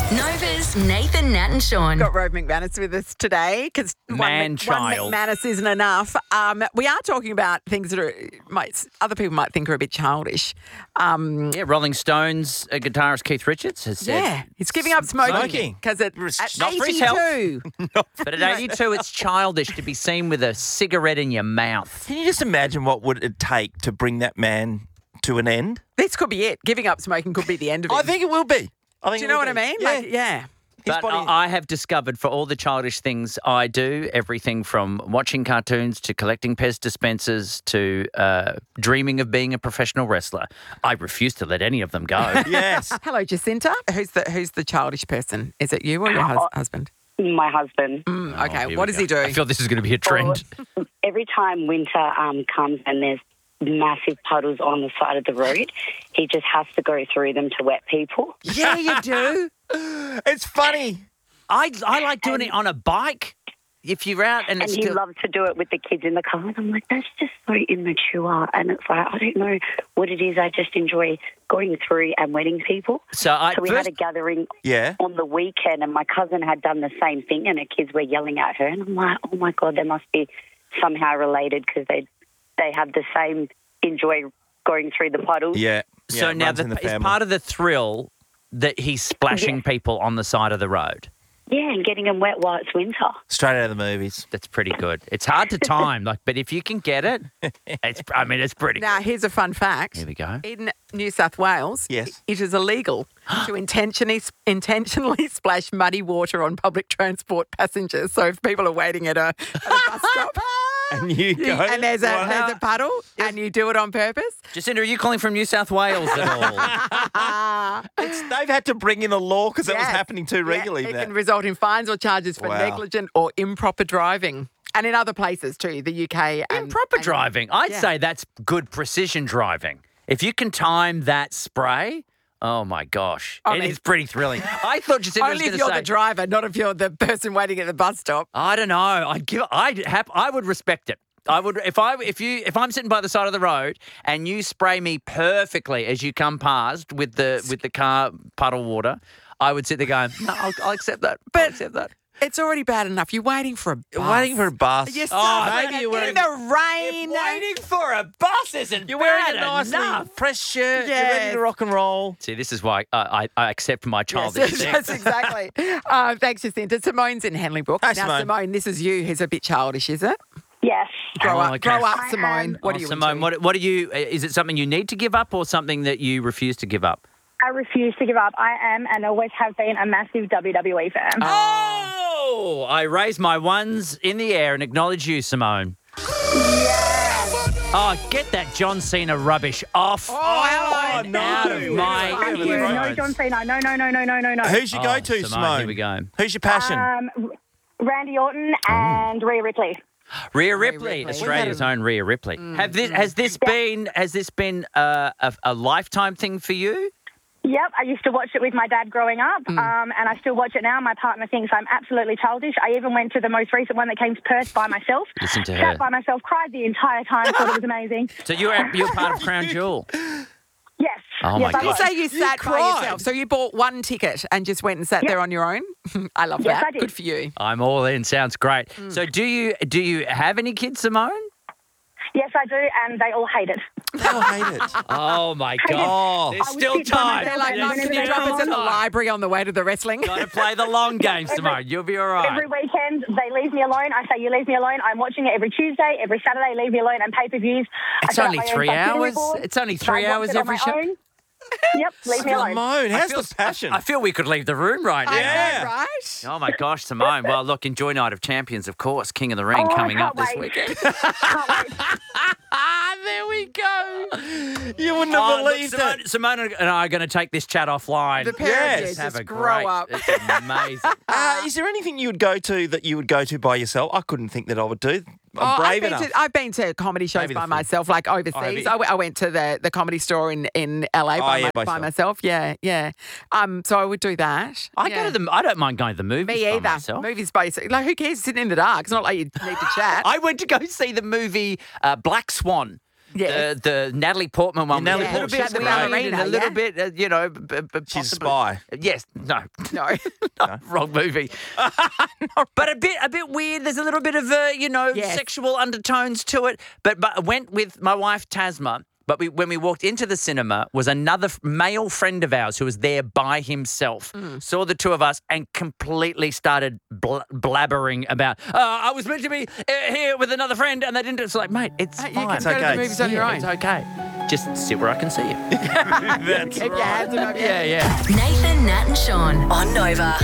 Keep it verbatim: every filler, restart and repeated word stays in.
Nova's Nathan, Nat and Sean. Got Rove McManus with us today because one, Man one child. McManus isn't enough. Um, we are talking about things that are might other people might think are a bit childish. Um, Yeah, Rolling Stones uh, guitarist Keith Richards has said. yeah, it's giving up smoking Smoking. because at, Not at for his health. eighty-two. But at eighty-two, it's childish to be seen with a cigarette in your mouth. Can you just imagine what would it take to bring that man to an end? This could be it. Giving up smoking could be the end of it. I think it will be. I think Do you it know will what I be. mean? Yeah. Like, yeah. His But body- I I have discovered for all the childish things I do, everything from watching cartoons to collecting Pez dispensers to uh, dreaming of being a professional wrestler, I refuse to let any of them go. Yes. Hello, Jacinta. Who's the Who's the childish person? Is it you or your hus- husband? My husband. Mm, Oh, okay. here What we does go. he do? I feel this is going to be a trend. Every time winter um, comes and there's massive puddles on the side of the road, he just has to go through them to wet people. yeah, you do. It's funny. I, I like doing it on a bike. If you're out and, And it's he still... loves to do it with the kids in the car. And I'm like, that's just so immature. And it's like, I don't know what it is. I just enjoy going through and wetting people. So I So we first, had a gathering Yeah. on the weekend and my cousin had done the same thing and the kids were yelling at her. And I'm like, oh, my God, they must be somehow related because they, they have the same enjoy going through the puddles. Yeah. so yeah, it now runs the, in the is family. part of the thrill that he's splashing Yes. people on the side of the road. Yeah, and getting them wet while it's winter. Straight out of the movies. That's pretty good. It's hard to time, like, but if you can get it, it's. I mean, it's pretty. Now, here's a fun fact. Here we go. In New South Wales, Yes. it is illegal to intentionally intentionally splash muddy water on public transport passengers. So if people are waiting at a, at a bus stop And you go. and there's a Wow. there's a puddle and you do it on purpose, Jacinda, are you calling from New South Wales at all? It's, they've had to bring in a law because that was Yes. happening too Yeah, regularly. it that- can result in fines or charges for Wow. negligent or improper driving. And in other places too, the U K. And, Improper and- driving. I'd yeah. say that's good precision driving. If you can time that spray, oh my gosh, I it mean- is pretty thrilling. I thought Jacinda was Only going if to you're say. the driver, not if you're the person waiting at the bus stop. I don't know. I'd give. I'd have. I would respect it. I would if I if you if I'm sitting by the side of the road and you spray me perfectly as you come past with the with the car puddle water, I would sit there going, no, I'll, I'll accept that. I'll But- accept that. It's already bad enough. You're waiting for a bus. Waiting for a bus. Yes, Oh, maybe maybe you were in the rain. Waiting for a bus isn't You're wearing bad a nicely enough. pressed shirt. You're ready Yes. to rock and roll. See, this is why I, I, I accept my Yes, childish yes, things. yes, exactly. Uh, thanks, Jacinta. Simone's in Henley Brook. Hi, now, Simone. this is you who's a bit childish, is it? Yes. Grow Oh, up, okay. grow up, I Simone. am- What Oh, are you Simone, into? what, what do you? Is it something you need to give up or something that you refuse to give up? I refuse to give up. I am and always have been a massive W W E fan. Oh, I raise my ones in the air and acknowledge you, Simone. Oh, get that John Cena rubbish off. Oh, hello. no. Out of my Thank Thank you. you. Right. No John Cena. No, no, no, no, no, no, no. Who's your Oh, go-to, Simone, Simone? here we go. Who's your passion? Um, Randy Orton and Rhea Ripley. Rhea Ripley, Ripley. Australia's own Rhea Ripley. Have this has this been has this been uh, a, a lifetime thing for you? Yep, I used to watch it with my dad growing up, Mm. um, and I still watch it now. My partner thinks I'm absolutely childish. I even went to the most recent one that came to Perth by myself. Listen to Sat her. by myself, cried the entire time, thought it was amazing. So you're you're part of Crown Jewel. Yes. Oh, yes, my I You God. was. say you sat by cried. yourself. So you bought one ticket and just went and sat Yep. there on your own? I love Yes, that. I did. Good for you. I'm all in. Sounds great. Mm. So do you do you have any kids, Simone? Yes, I do, and they all hate it. They'll hate it. Oh my Oh. God! There's I would still sit by time. They're like, Yeah, no, whenever can you they drop come us in the on. library on the way to the wrestling? Got to play the long game, Simone. You'll be all right. Every weekend, they leave me alone. I say, you leave me alone. I'm watching it every Tuesday, every Saturday, leave me alone, and pay-per-views. I It's set up only my own three computer hours. board. It's only I three watch hours it on every my show. own. Yep, leave me alone. Simone, how's feel- the passion? I feel we could leave the room right now. I Yeah. know, right? Oh my gosh, Simone. Well, look, enjoy Night of Champions, of course. King of the Ring Oh, I coming up can't this wait. weekend. Can't wait. Ah, there we go. You wouldn't Oh, have look, believed Simone, it. Simone and I are going to take this chat offline. The pair of Yes. you Just have just a grow great, up. It's amazing. Uh, is there anything you would go to that you would go to by yourself? I couldn't think that I would do. I'm Oh, I've, brave been enough. to, I've been to comedy shows Maybe the by film. myself, like overseas. have you? I, w- I went to the, the comedy store in, in L A by, yeah, my, by by yourself. myself. Yeah, yeah. Um, so I would do that. I yeah. go to the. I don't mind going to the movies Me by either. myself. Movies basically. Like, who cares? Sitting in the dark. It's not like you need to chat. I went to go see the movie uh, Black Swan. Yes. The, the Natalie Portman one. Yeah, was Natalie a little Portman, bit she's weird great. and a Yeah. little bit, uh, you know, b- b- She's a possibly- spy. Yes, no, No. no, wrong movie. But a bit, a bit weird. There's a little bit of, uh, you know, Yes. sexual undertones to it. But but I went with my wife Tasma. But we, when we walked into the cinema, was another f- male friend of ours who was there by himself. Mm. Saw the two of us and completely started bl- blabbering about. Uh, I was meant to be uh, here with another friend, and they didn't. It's like, mate, it's Hey, you fine. can go to the okay. movies on your Yeah, own. It's okay. Just sit where I can see you. That's Keep your hands above your yeah, yeah. Nathan, Nat, and Sean on Nova.